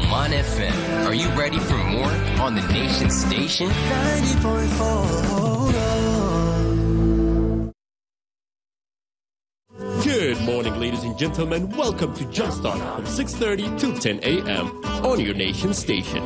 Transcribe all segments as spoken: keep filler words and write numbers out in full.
Aman F M. Are you ready for more on the Nation Station? ninety point four. Good morning, ladies and gentlemen. Welcome to Jumpstart from six thirty to ten a.m. on your Nation Station.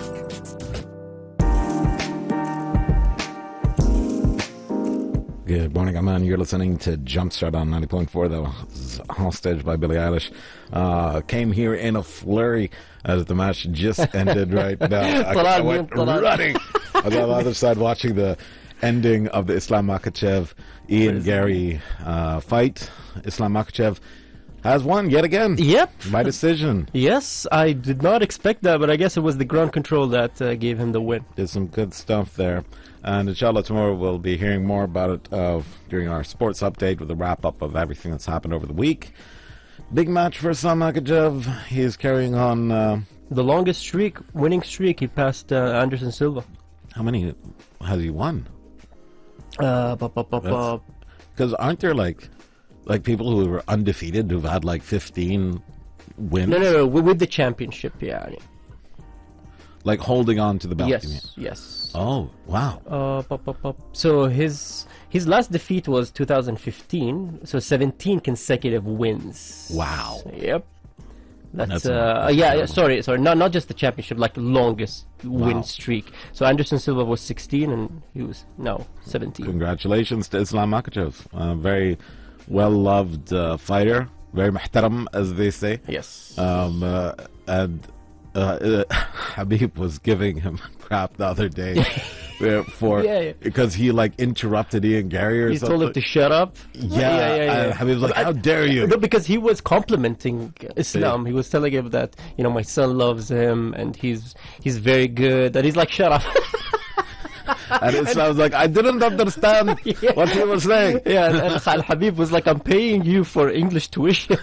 Good morning, Aman. You're listening to Jumpstart on ninety point four. That was Hostage by Billie Eilish. Uh, came here in a flurry as the match just ended right now. I, I went running. I was on the other side watching the ending of the Islam Makhachev Ian Gary uh, fight. Islam Makhachev has won yet again. Yep. By decision. Yes, I did not expect that, but I guess it was the ground control that uh, gave him the win. There's some good stuff there. And inshallah, tomorrow we'll be hearing more about it uh, during our sports update with a wrap-up of everything that's happened over the week. Big match for Islam Makhachev. He is carrying on... Uh, the longest streak, winning streak. He passed uh, Anderson Silva. How many has he won? Uh, Because aren't there like like people who were undefeated who've had like fifteen wins? No, no, no. With the championship, yeah. Like holding on to the belt. Yes, yes. Oh, wow. Uh, pop, pop, pop. So his his last defeat was two thousand fifteen. So seventeen consecutive wins. Wow. So, yep. That's, that's uh, that's yeah, yeah. Sorry, sorry. Not not just the championship, like the longest wow. win streak. So Anderson Silva was sixteen, and he was no seventeen. Congratulations to Islam Makhachev, a very well loved uh, fighter, very muhtaram, as they say. Yes. Um, uh, and uh, uh, Habib was giving him crap the other day. For yeah, yeah. because he like interrupted Ian Gary or he something. He told him to shut up. Yeah, yeah, yeah. yeah. And Habib's like, "How dare you?" No, because he was complimenting Islam. Yeah. He was telling him that you know my son loves him and he's he's very good. And he's like, "Shut up." And Islam's like, "I didn't understand yeah. what he was saying." Yeah, and, and Al Habib was like, "I'm paying you for English tuition.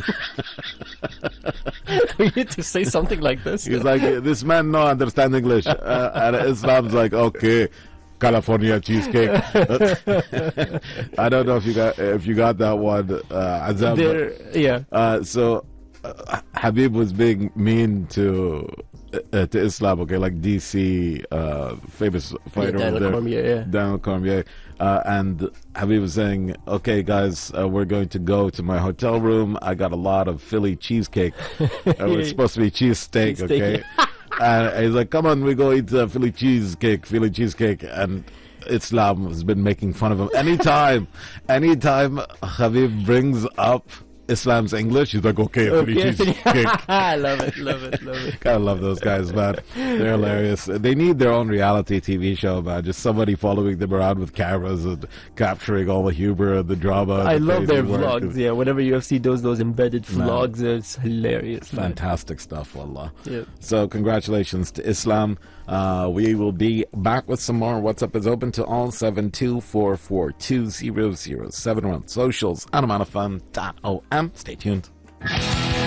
We need to say something like this." He's like, "This man no understand English," uh, and Islam's like, "Okay, California cheesecake." I don't know if you got if you got that one, uh, Azam. There, yeah. Uh, so uh, Habib was being mean to. Uh, to Islam, okay, like D C uh, famous fighter yeah, Daniel there, Cormier, yeah. Daniel Cormier, uh, and Habib was saying, "Okay, guys, uh, we're going to go to my hotel room. I got a lot of Philly cheesecake. uh, it's supposed to be cheese steak, cheese okay?" Steak. And he's like, "Come on, we go eat uh, Philly cheesecake, Philly cheesecake," and Islam has been making fun of him anytime, anytime Habib brings up Islam's English, he's like, "Okay, Philly okay. cheesecake." I love it, love it, love it. Gotta love those guys, man. They're hilarious. They need their own reality T V show, man. Just somebody following them around with cameras and capturing all the humor and the drama. I the love their work. vlogs, yeah. Whenever U F C does those embedded vlogs, man. It's hilarious. Fantastic man. Stuff, wallah. Yeah. So congratulations to Islam. Uh, we will be back with some more. WhatsApp is open to all seven two four four two zero zero seven one. Socials, anamanafan dot o m. Stay tuned.